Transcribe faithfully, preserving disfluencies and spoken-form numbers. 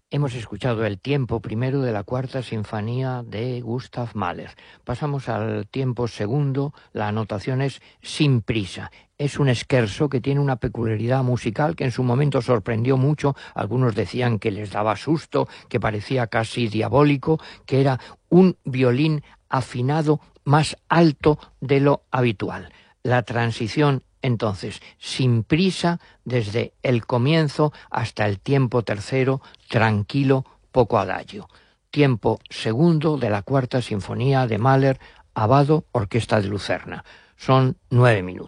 Hemos escuchado el tiempo primero de la cuarta sinfonía de Gustav Mahler. Pasamos al tiempo segundo. La anotación es sin prisa. Es un scherzo que tiene una peculiaridad musical que en su momento sorprendió mucho. Algunos decían que les daba susto, que parecía casi diabólico, que era un violín afinado más alto de lo habitual. La transición, entonces, sin prisa, desde el comienzo hasta el tiempo tercero, tranquilo, poco adagio. Tiempo segundo de la cuarta sinfonía de Mahler, Abbado, Orquesta de Lucerna. Son nueve minutos.